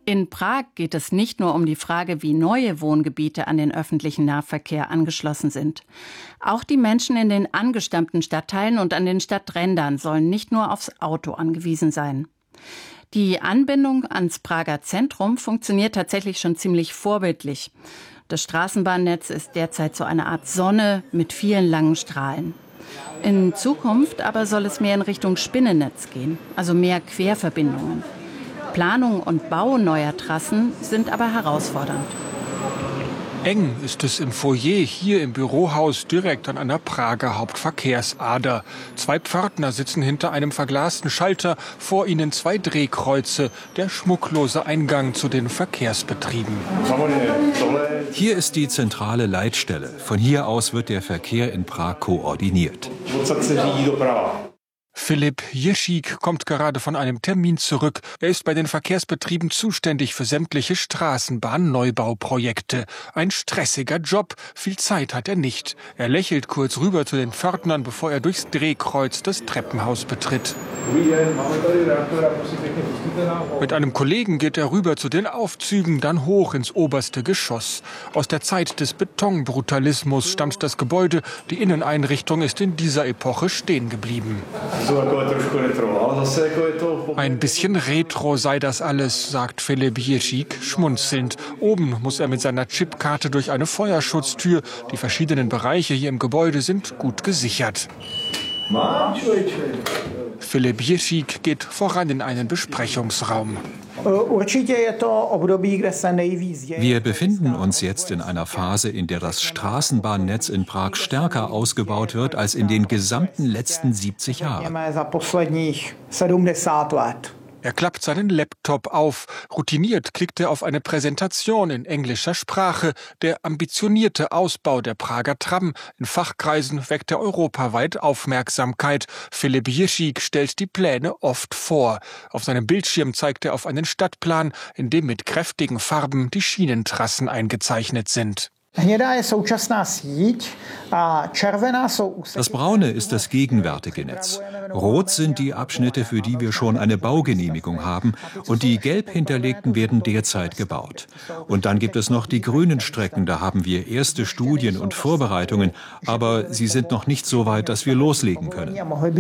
In Prag geht es nicht nur um die Frage, wie neue Wohngebiete an den öffentlichen Nahverkehr angeschlossen sind. Auch die Menschen in den angestammten Stadtteilen und an den Stadträndern sollen nicht nur aufs Auto angewiesen sein. Die Anbindung ans Prager Zentrum funktioniert tatsächlich schon ziemlich vorbildlich. Das Straßenbahnnetz ist derzeit so eine Art Sonne mit vielen langen Strahlen. In Zukunft aber soll es mehr in Richtung Spinnennetz gehen, also mehr Querverbindungen. Planung und Bau neuer Trassen sind aber herausfordernd. Eng ist es im Foyer hier im Bürohaus direkt an einer Prager Hauptverkehrsader. 2 Pförtner sitzen hinter einem verglasten Schalter, vor ihnen 2 Drehkreuze, der schmucklose Eingang zu den Verkehrsbetrieben. Hier ist die zentrale Leitstelle. Von hier aus wird der Verkehr in Prag koordiniert. Filip Jeschík kommt gerade von einem Termin zurück. Er ist bei den Verkehrsbetrieben zuständig für sämtliche Straßenbahn-Neubauprojekte. Ein stressiger Job, viel Zeit hat er nicht. Er lächelt kurz rüber zu den Pförtnern, bevor er durchs Drehkreuz das Treppenhaus betritt. Mit einem Kollegen geht er rüber zu den Aufzügen, dann hoch ins oberste Geschoss. Aus der Zeit des Betonbrutalismus stammt das Gebäude. Die Inneneinrichtung ist in dieser Epoche stehen geblieben. Ein bisschen retro sei das alles, sagt Filip Jeschík schmunzelnd. Oben muss er mit seiner Chipkarte durch eine Feuerschutztür. Die verschiedenen Bereiche hier im Gebäude sind gut gesichert. Filip Jeschík geht voran in einen Besprechungsraum. Wir befinden uns jetzt in einer Phase, in der das Straßenbahnnetz in Prag stärker ausgebaut wird als in den gesamten letzten 70 Jahren. Er klappt seinen Laptop auf. Routiniert klickt er auf eine Präsentation in englischer Sprache. Der ambitionierte Ausbau der Prager Tram. In Fachkreisen weckt er europaweit Aufmerksamkeit. Filip Jeschík stellt die Pläne oft vor. Auf seinem Bildschirm zeigt er auf einen Stadtplan, in dem mit kräftigen Farben die Schienentrassen eingezeichnet sind. Das Braune ist das gegenwärtige Netz. Rot sind die Abschnitte, für die wir schon eine Baugenehmigung haben, und die gelb hinterlegten werden derzeit gebaut. Und dann gibt es noch die grünen Strecken, da haben wir erste Studien und Vorbereitungen, aber sie sind noch nicht so weit, dass wir loslegen können.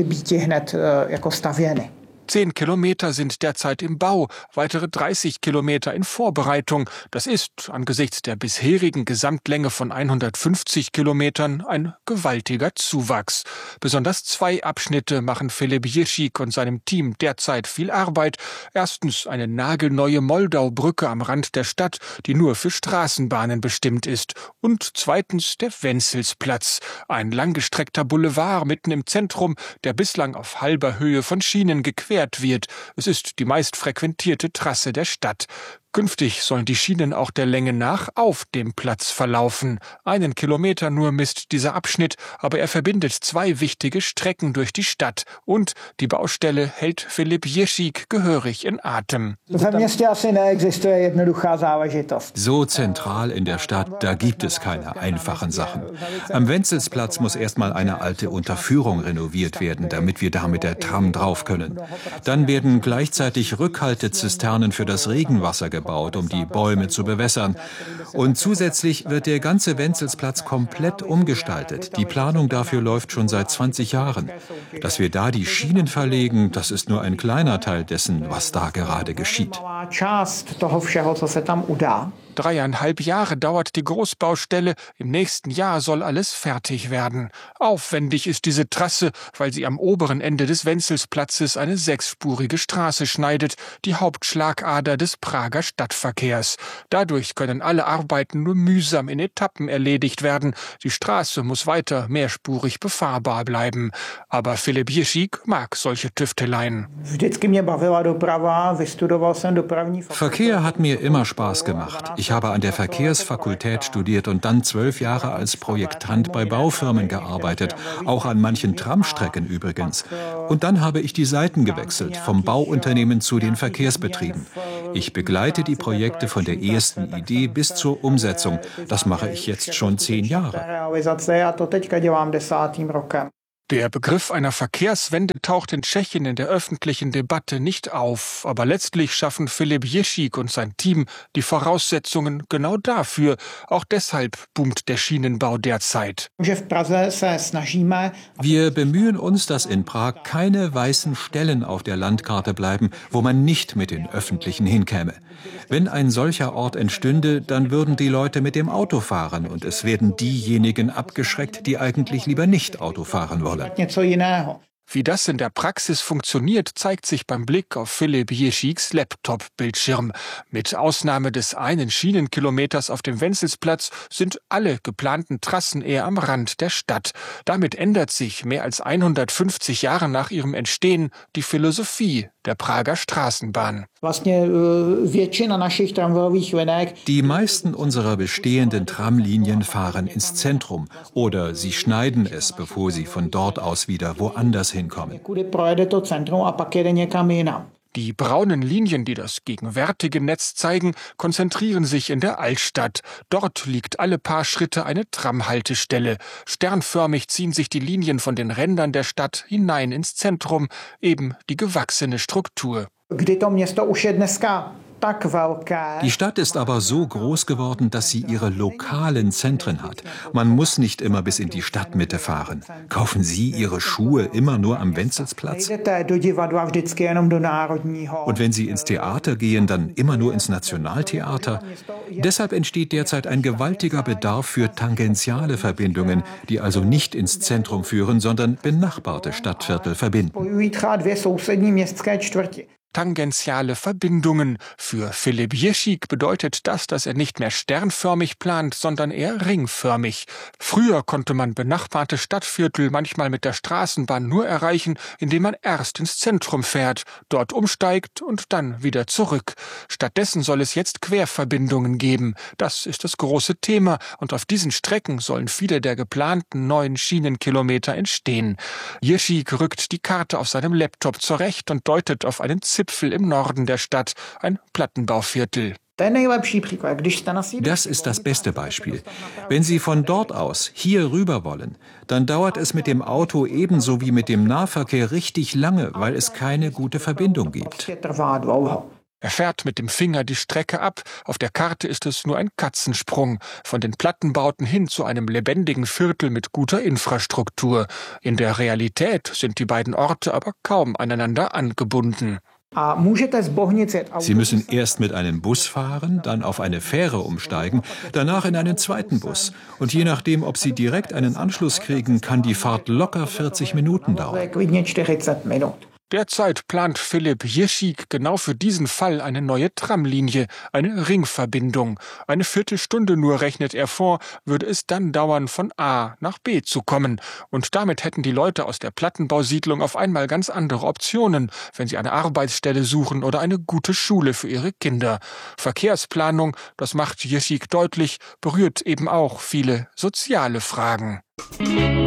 10 Kilometer sind derzeit im Bau, weitere 30 Kilometer in Vorbereitung. Das ist angesichts der bisherigen Gesamtlänge von 150 Kilometern ein gewaltiger Zuwachs. Besonders 2 Abschnitte machen Filip Jeschík und seinem Team derzeit viel Arbeit. Erstens eine nagelneue Moldaubrücke am Rand der Stadt, die nur für Straßenbahnen bestimmt ist. Und zweitens der Wenzelsplatz, ein langgestreckter Boulevard mitten im Zentrum, der bislang auf halber Höhe von Schienen gequert wird. Es ist die meist frequentierte Trasse der Stadt. Künftig sollen die Schienen auch der Länge nach auf dem Platz verlaufen. 1 Kilometer nur misst dieser Abschnitt, aber er verbindet 2 wichtige Strecken durch die Stadt. Und die Baustelle hält Filip Jeschík gehörig in Atem. So zentral in der Stadt, da gibt es keine einfachen Sachen. Am Wenzelsplatz muss erstmal eine alte Unterführung renoviert werden, damit wir da mit der Tram drauf können. Dann werden gleichzeitig Rückhaltezisternen für das Regenwasser gebaut, um die Bäume zu bewässern. Und zusätzlich wird der ganze Wenzelsplatz komplett umgestaltet. Die Planung dafür läuft schon seit 20 Jahren. Dass wir da die Schienen verlegen, das ist nur ein kleiner Teil dessen, was da gerade geschieht. 3,5 Jahre dauert die Großbaustelle. Im nächsten Jahr soll alles fertig werden. Aufwendig ist diese Trasse, weil sie am oberen Ende des Wenzelsplatzes eine 6-spurige Straße schneidet, die Hauptschlagader des Prager Stadtverkehrs. Dadurch können alle Arbeiten nur mühsam in Etappen erledigt werden. Die Straße muss weiter mehrspurig befahrbar bleiben. Aber Filip Jeschík mag solche Tüfteleien. Verkehr hat mir immer Spaß gemacht. Ich habe an der Verkehrsfakultät studiert und dann 12 Jahre als Projektant bei Baufirmen gearbeitet, auch an manchen Tramstrecken übrigens. Und dann habe ich die Seiten gewechselt, vom Bauunternehmen zu den Verkehrsbetrieben. Ich begleite die Projekte von der ersten Idee bis zur Umsetzung. Das mache ich jetzt schon 10 Jahre. Der Begriff einer Verkehrswende taucht in Tschechien in der öffentlichen Debatte nicht auf, aber letztlich schaffen Filip Ježík und sein Team die Voraussetzungen genau dafür. Auch deshalb boomt der Schienenbau derzeit. Wir bemühen uns, dass in Prag keine weißen Stellen auf der Landkarte bleiben, wo man nicht mit den Öffentlichen hinkäme. Wenn ein solcher Ort entstünde, dann würden die Leute mit dem Auto fahren und es werden diejenigen abgeschreckt, die eigentlich lieber nicht Auto fahren wollen. Wie das in der Praxis funktioniert, zeigt sich beim Blick auf Filip Ježíks Laptop-Bildschirm. Mit Ausnahme des einen Schienenkilometers auf dem Wenzelsplatz sind alle geplanten Trassen eher am Rand der Stadt. Damit ändert sich mehr als 150 Jahre nach ihrem Entstehen die Philosophie der Prager Straßenbahn. Die meisten unserer bestehenden Tramlinien fahren ins Zentrum oder sie schneiden es, bevor sie von dort aus wieder woanders hinkommen. Die braunen Linien, die das gegenwärtige Netz zeigen, konzentrieren sich in der Altstadt. Dort liegt alle paar Schritte eine Tramhaltestelle. Sternförmig ziehen sich die Linien von den Rändern der Stadt hinein ins Zentrum, eben die gewachsene Struktur. Die Stadt ist aber so groß geworden, dass sie ihre lokalen Zentren hat. Man muss nicht immer bis in die Stadtmitte fahren. Kaufen Sie Ihre Schuhe immer nur am Wenzelsplatz? Und wenn Sie ins Theater gehen, dann immer nur ins Nationaltheater? Deshalb entsteht derzeit ein gewaltiger Bedarf für tangentiale Verbindungen, die also nicht ins Zentrum führen, sondern benachbarte Stadtviertel verbinden. Tangentiale Verbindungen. Für Filip Ježík bedeutet das, dass er nicht mehr sternförmig plant, sondern eher ringförmig. Früher konnte man benachbarte Stadtviertel manchmal mit der Straßenbahn nur erreichen, indem man erst ins Zentrum fährt, dort umsteigt und dann wieder zurück. Stattdessen soll es jetzt Querverbindungen geben. Das ist das große Thema und auf diesen Strecken sollen viele der geplanten neuen Schienenkilometer entstehen. Ježík rückt die Karte auf seinem Laptop zurecht und deutet auf einen Zipfel im Norden der Stadt, ein Plattenbauviertel. Das ist das beste Beispiel. Wenn Sie von dort aus hier rüber wollen, dann dauert es mit dem Auto ebenso wie mit dem Nahverkehr richtig lange, weil es keine gute Verbindung gibt. Er fährt mit dem Finger die Strecke ab. Auf der Karte ist es nur ein Katzensprung. Von den Plattenbauten hin zu einem lebendigen Viertel mit guter Infrastruktur. In der Realität sind die beiden Orte aber kaum aneinander angebunden. Sie müssen erst mit einem Bus fahren, dann auf eine Fähre umsteigen, danach in einen zweiten Bus. Und je nachdem, ob Sie direkt einen Anschluss kriegen, kann die Fahrt locker 40 Minuten dauern. Derzeit plant Filip Ježík genau für diesen Fall eine neue Tramlinie, eine Ringverbindung. Eine Viertelstunde nur, rechnet er vor, würde es dann dauern, von A nach B zu kommen. Und damit hätten die Leute aus der Plattenbausiedlung auf einmal ganz andere Optionen, wenn sie eine Arbeitsstelle suchen oder eine gute Schule für ihre Kinder. Verkehrsplanung, das macht Ježík deutlich, berührt eben auch viele soziale Fragen.